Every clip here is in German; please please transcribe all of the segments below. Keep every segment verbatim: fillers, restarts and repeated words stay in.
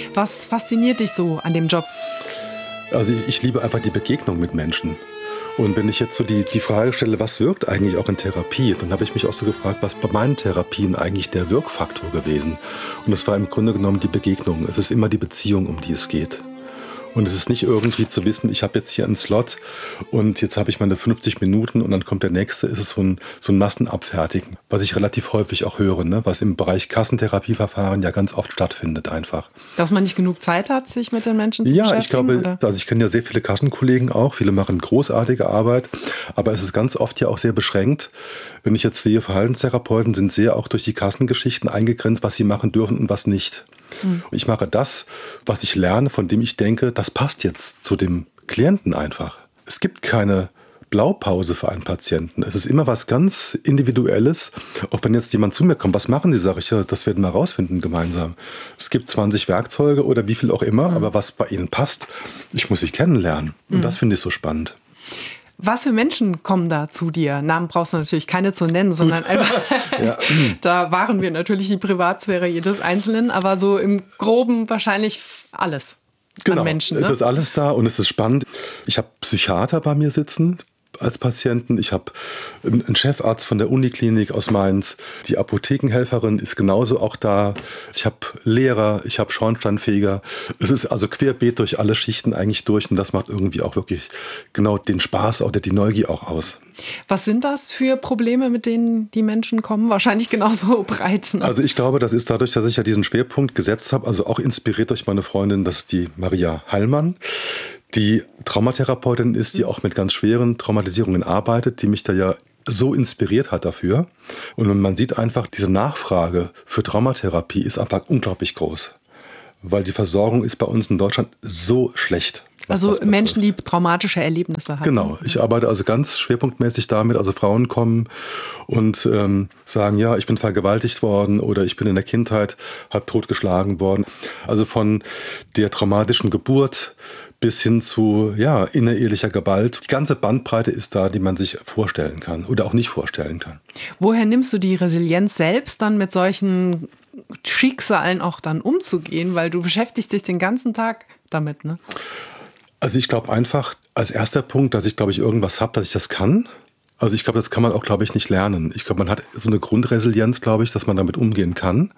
Was fasziniert dich so an dem Job? Also ich, ich liebe einfach die Begegnung mit Menschen. Und wenn ich jetzt so die, die Frage stelle, was wirkt eigentlich auch in Therapie, dann habe ich mich auch so gefragt, was bei meinen Therapien eigentlich der Wirkfaktor gewesen. Und das war im Grunde genommen die Begegnung. Es ist immer die Beziehung, um die es geht. Und es ist nicht irgendwie zu wissen, ich habe jetzt hier einen Slot und jetzt habe ich meine fünfzig Minuten und dann kommt der nächste. Es ist so ein, so ein Massenabfertigen, was ich relativ häufig auch höre, ne? Was im Bereich Kassentherapieverfahren ja ganz oft stattfindet einfach. Dass man nicht genug Zeit hat, sich mit den Menschen zu ja, beschäftigen? Ja, ich glaube, oder? also ich kenne ja sehr viele Kassenkollegen auch, viele machen großartige Arbeit, aber es ist ganz oft ja auch sehr beschränkt. Wenn ich jetzt sehe, Verhaltenstherapeuten sind sehr auch durch die Kassengeschichten eingegrenzt, was sie machen dürfen und was nicht. Mhm. Ich mache das, was ich lerne, von dem ich denke, das passt jetzt zu dem Klienten einfach. Es gibt keine Blaupause für einen Patienten. Es ist immer was ganz Individuelles. Auch wenn jetzt jemand zu mir kommt, was machen Sie, sage ich, ja, das werden wir rausfinden gemeinsam. Es gibt zwanzig Werkzeuge oder wie viel auch immer, mhm. aber was bei Ihnen passt, ich muss Sie kennenlernen. Und mhm. das finde ich so spannend. Was für Menschen kommen da zu dir? Namen brauchst du natürlich keine zu nennen, sondern einfach, ja. Da wahren wir natürlich die Privatsphäre jedes Einzelnen, aber so im Groben wahrscheinlich alles genau. an Menschen. Genau, ne? es ist alles da und es ist spannend. Ich habe Psychiater bei mir sitzen als Patienten. Ich habe einen Chefarzt von der Uniklinik aus Mainz. Die Apothekenhelferin ist genauso auch da. Ich habe Lehrer, ich habe Schornsteinfeger. Es ist also querbeet durch alle Schichten eigentlich durch und das macht irgendwie auch wirklich genau den Spaß oder die Neugier auch aus. Was sind das für Probleme, mit denen die Menschen kommen? Wahrscheinlich genauso breit. Ne? Also ich glaube, das ist dadurch, dass ich ja diesen Schwerpunkt gesetzt habe, also auch inspiriert durch meine Freundin, das ist die Maria Heilmann, die Traumatherapeutin ist, die auch mit ganz schweren Traumatisierungen arbeitet, die mich da ja so inspiriert hat dafür. Und man sieht einfach, diese Nachfrage für Traumatherapie ist einfach unglaublich groß. Weil die Versorgung ist bei uns in Deutschland so schlecht. Also Menschen, die traumatische Erlebnisse haben. Genau, ich arbeite also ganz schwerpunktmäßig damit. Also Frauen kommen und ähm, sagen, ja, ich bin vergewaltigt worden oder ich bin in der Kindheit halb totgeschlagen worden. Also von der traumatischen Geburt bis hin zu ja, innerehelicher Gewalt. Die ganze Bandbreite ist da, die man sich vorstellen kann oder auch nicht vorstellen kann. Woher nimmst du die Resilienz selbst, dann mit solchen Schicksalen auch dann umzugehen? Weil du beschäftigst dich den ganzen Tag damit, ne? Also ich glaube einfach als erster Punkt, dass ich glaube ich irgendwas habe, dass ich das kann. Also ich glaube, das kann man auch, glaube ich, nicht lernen. Ich glaube, man hat so eine Grundresilienz, glaube ich, dass man damit umgehen kann.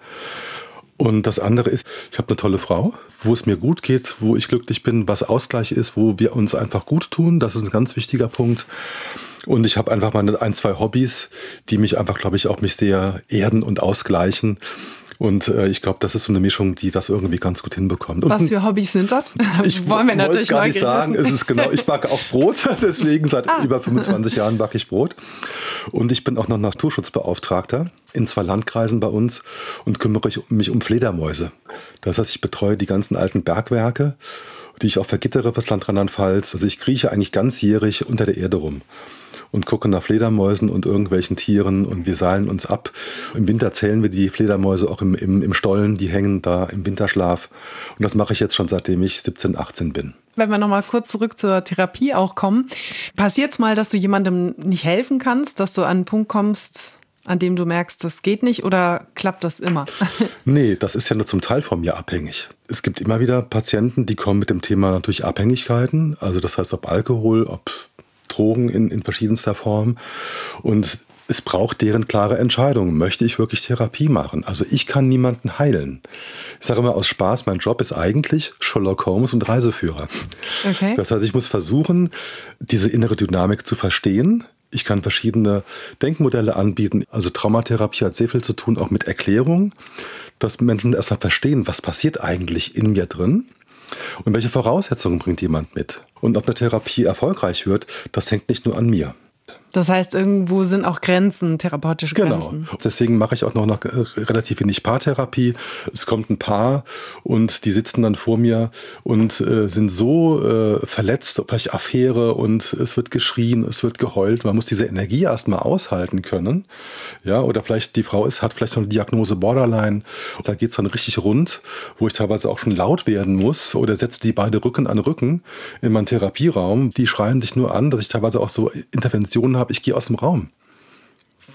Und das andere ist, ich habe eine tolle Frau, wo es mir gut geht, wo ich glücklich bin, was Ausgleich ist, wo wir uns einfach gut tun. Das ist ein ganz wichtiger Punkt. Und ich habe einfach meine ein, zwei Hobbys, die mich einfach, glaube ich, auch mich sehr erden und ausgleichen. Und äh, ich glaube, das ist so eine Mischung, die das irgendwie ganz gut hinbekommt. Und was für Hobbys sind das? Ich wollen wir natürlich gar nicht sagen. Es ist genau, ich backe auch Brot, deswegen seit ah. über fünfundzwanzig Jahren backe ich Brot. Und ich bin auch noch Naturschutzbeauftragter in zwei Landkreisen bei uns und kümmere mich um Fledermäuse. Das heißt, ich betreue die ganzen alten Bergwerke, die ich auch vergittere fürs Land Rheinland-Pfalz. Also ich krieche eigentlich ganzjährig unter der Erde rum und gucke nach Fledermäusen und irgendwelchen Tieren und wir seilen uns ab. Im Winter zählen wir die Fledermäuse auch im, im, im Stollen, die hängen da im Winterschlaf. Und das mache ich jetzt schon, seitdem ich siebzehn, achtzehn bin. Wenn wir nochmal kurz zurück zur Therapie auch kommen, passiert es mal, dass du jemandem nicht helfen kannst, dass du an einen Punkt kommst, an dem du merkst, das geht nicht, oder klappt das immer? Nee, das ist ja nur zum Teil von mir abhängig. Es gibt immer wieder Patienten, die kommen mit dem Thema natürlich Abhängigkeiten, also das heißt ob Alkohol, ob Drogen in, in verschiedenster Form, und es braucht deren klare Entscheidung. Möchte ich wirklich Therapie machen? Also ich kann niemanden heilen. Ich sage immer aus Spaß, mein Job ist eigentlich Sherlock Holmes und Reiseführer. Okay. Das heißt, ich muss versuchen, diese innere Dynamik zu verstehen. Ich kann verschiedene Denkmodelle anbieten. Also Traumatherapie hat sehr viel zu tun, auch mit Erklärung, dass Menschen erstmal verstehen, was passiert eigentlich in mir drin. Und welche Voraussetzungen bringt jemand mit? Und ob eine Therapie erfolgreich wird, das hängt nicht nur an mir. Das heißt, irgendwo sind auch Grenzen, therapeutische Grenzen. Genau. Deswegen mache ich auch noch, noch relativ wenig Paartherapie. Es kommt ein Paar und die sitzen dann vor mir und äh, sind so äh, verletzt, vielleicht Affäre, und es wird geschrien, es wird geheult. Man muss diese Energie erstmal aushalten können. Ja, oder vielleicht die Frau ist, hat vielleicht noch eine Diagnose Borderline. Da geht es dann richtig rund, wo ich teilweise auch schon laut werden muss oder setze die beide Rücken an Rücken in meinen Therapieraum. Die schreien sich nur an, dass ich teilweise auch so Interventionen habe. Ich gehe aus dem Raum,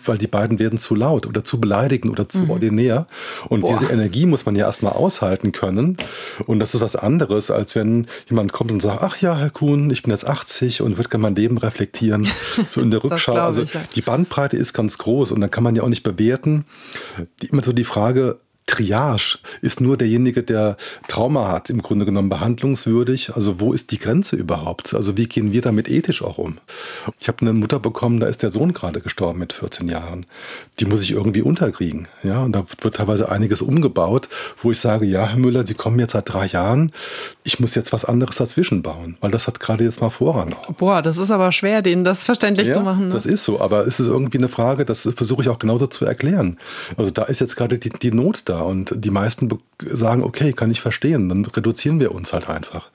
weil die beiden werden zu laut oder zu beleidigend oder zu mhm. ordinär. Und Boah. diese Energie muss man ja erstmal aushalten können. Und das ist was anderes, als wenn jemand kommt und sagt, ach ja, Herr Kuhn, ich bin jetzt achtzig und würde gerne mein Leben reflektieren. So in der Rückschau. Also ich, ja. die Bandbreite ist ganz groß und dann kann man ja auch nicht bewerten. Die, immer so die Frage, Triage, ist nur derjenige, der Trauma hat, im Grunde genommen behandlungswürdig. Also wo ist die Grenze überhaupt? Also wie gehen wir damit ethisch auch um? Ich habe eine Mutter bekommen, da ist der Sohn gerade gestorben mit vierzehn Jahren. Die muss ich irgendwie unterkriegen. Ja, und da wird teilweise einiges umgebaut, wo ich sage, ja, Herr Müller, Sie kommen jetzt seit drei Jahren. Ich muss jetzt was anderes dazwischen bauen, weil das hat gerade jetzt mal Vorrang. Boah, das ist aber schwer, denen das verständlich ja, zu machen. Ne? Das ist so, aber es ist irgendwie eine Frage, das versuche ich auch genauso zu erklären. Also da ist jetzt gerade die, die Not da. Und die meisten sagen, okay, kann ich verstehen, dann reduzieren wir uns halt einfach.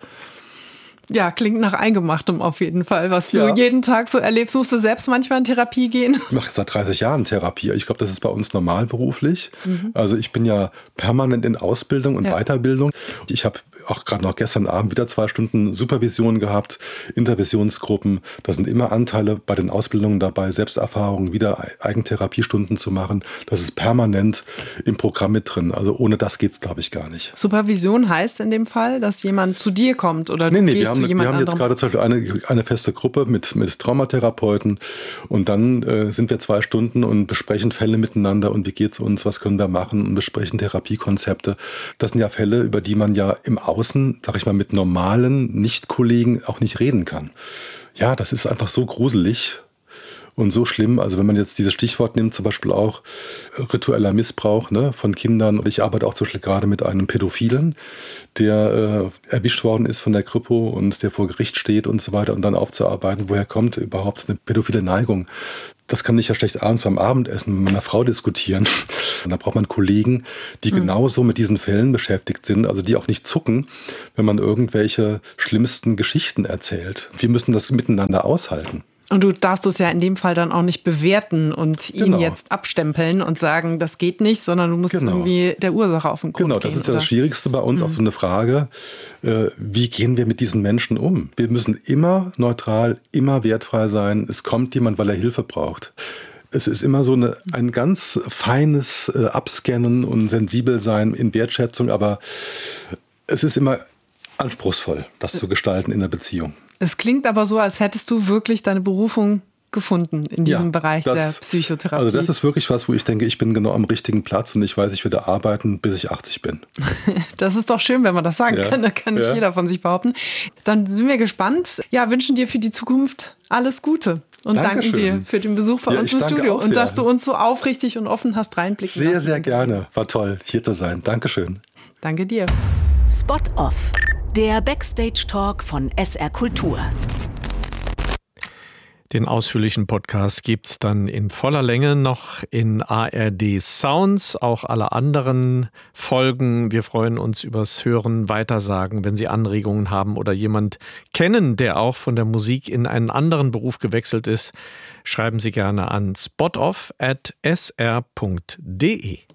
Ja, klingt nach Eingemachtem auf jeden Fall, was ja. du jeden Tag so erlebst. Musst du selbst manchmal in Therapie gehen? Ich mache seit dreißig Jahren Therapie. Ich glaube, das ist bei uns normal beruflich. Mhm. Also ich bin ja permanent in Ausbildung und ja. Weiterbildung. Ich habe auch gerade noch gestern Abend wieder zwei Stunden Supervision gehabt, Intervisionsgruppen. Da sind immer Anteile bei den Ausbildungen dabei, Selbsterfahrungen, wieder Eigentherapiestunden zu machen. Das ist permanent im Programm mit drin. Also ohne das geht es, glaube ich, gar nicht. Supervision heißt in dem Fall, dass jemand zu dir kommt oder du nee, nee, gehst wir haben, zu jemand wir haben jetzt gerade zum Beispiel eine, eine feste Gruppe mit, mit Traumatherapeuten und dann äh, sind wir zwei Stunden und besprechen Fälle miteinander und wie geht's uns, was können wir machen und besprechen Therapiekonzepte. Das sind ja Fälle, über die man ja im Außen, sag ich mal, mit normalen Nicht-Kollegen auch nicht reden kann. Ja, das ist einfach so gruselig und so schlimm. Also wenn man jetzt dieses Stichwort nimmt, zum Beispiel auch ritueller Missbrauch, ne, von Kindern. Und ich arbeite auch zum Beispiel gerade mit einem Pädophilen, der äh, erwischt worden ist von der Kripo und der vor Gericht steht und so weiter und dann aufzuarbeiten, woher kommt überhaupt eine pädophile Neigung. Das kann ich ja schlecht abends beim Abendessen mit meiner Frau diskutieren. Und da braucht man Kollegen, die mhm. genauso mit diesen Fällen beschäftigt sind, also die auch nicht zucken, wenn man irgendwelche schlimmsten Geschichten erzählt. Wir müssen das miteinander aushalten. Und du darfst es ja in dem Fall dann auch nicht bewerten und ihn genau. jetzt abstempeln und sagen, das geht nicht, sondern du musst genau. irgendwie der Ursache auf den Grund Genau, gehen. das ist ja das Schwierigste bei uns, mhm. auch so eine Frage, äh, wie gehen wir mit diesen Menschen um? Wir müssen immer neutral, immer wertfrei sein. Es kommt jemand, weil er Hilfe braucht. Es ist immer so eine, ein ganz feines äh, Abscannen und sensibel sein in Wertschätzung, aber es ist immer anspruchsvoll, das zu gestalten in der Beziehung. Es klingt aber so, als hättest du wirklich deine Berufung gefunden in diesem ja, Bereich das, der Psychotherapie. Also das ist wirklich was, wo ich denke, ich bin genau am richtigen Platz und ich weiß, ich werde arbeiten, bis ich achtzig bin. Das ist doch schön, wenn man das sagen ja, kann. Da kann nicht ja. jeder von sich behaupten. Dann sind wir gespannt. Ja, wünschen dir für die Zukunft alles Gute. Und Dankeschön. Danken dir für den Besuch bei ja, uns im Studio und dass du uns so aufrichtig und offen hast reinblicken Sehr, lassen. sehr gerne. War toll, hier zu sein. Dankeschön. Danke dir. Spot Off, der Backstage-Talk von S R Kultur. Den ausführlichen Podcast gibt's dann in voller Länge noch in A R D Sounds, auch alle anderen Folgen. Wir freuen uns übers Hören, Weitersagen, wenn Sie Anregungen haben oder jemand kennen, der auch von der Musik in einen anderen Beruf gewechselt ist. Schreiben Sie gerne an spotoff at s r punkt d e.